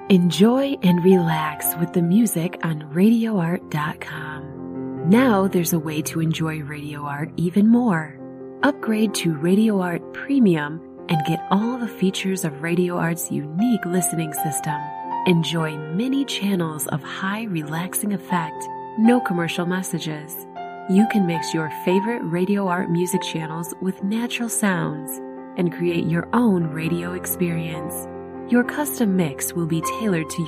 Enjoy and relax with the music on RadioArt.com. Now there's a way to enjoy Radio Art even more. Upgrade to Radio Art Premium and get all the features of Radio Art's unique listening system. Enjoy many channels of high relaxing effect, no commercial messages. You can mix your favorite Radio Art music channels with natural sounds and create your own radio experience. Your custom mix will be tailored to